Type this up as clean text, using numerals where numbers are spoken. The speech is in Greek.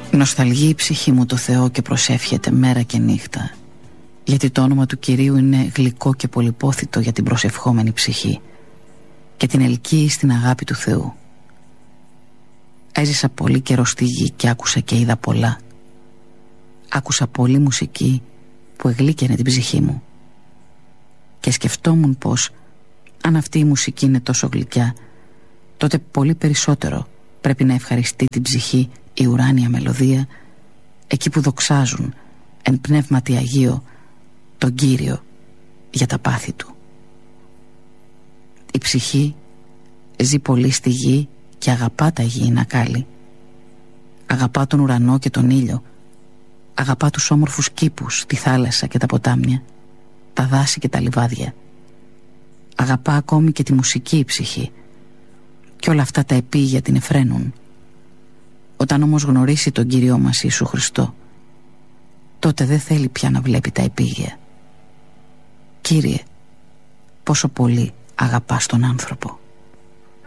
Νοσταλγεί η ψυχή μου το Θεό και προσεύχεται μέρα και νύχτα, γιατί το όνομα του Κυρίου είναι γλυκό και πολυπόθητο για την προσευχόμενη ψυχή και την ελκύει στην αγάπη του Θεού. Έζησα πολύ καιρό στη γη και άκουσα και είδα πολλά. Άκουσα πολλή μουσική που εγλύκαινε την ψυχή μου και σκεφτόμουν πως αν αυτή η μουσική είναι τόσο γλυκιά, τότε πολύ περισσότερο πρέπει να ευχαριστεί την ψυχή η ουράνια μελωδία, εκεί που δοξάζουν εν πνεύματι Αγίο τον Κύριο για τα πάθη του. Η ψυχή ζει πολύ στη γη και αγαπά τα γήινα κάλλη. Αγαπά τον ουρανό και τον ήλιο. Αγαπά τους όμορφους κήπους, τη θάλασσα και τα ποτάμια, τα δάση και τα λιβάδια. Αγαπά ακόμη και τη μουσική η ψυχή, και όλα αυτά τα επίγεια την εφραίνουν. Όταν όμως γνωρίσει τον Κύριό μας Ιησού Χριστό, τότε δεν θέλει πια να βλέπει τα επίγεια. Κύριε, πόσο πολύ αγαπάς τον άνθρωπο.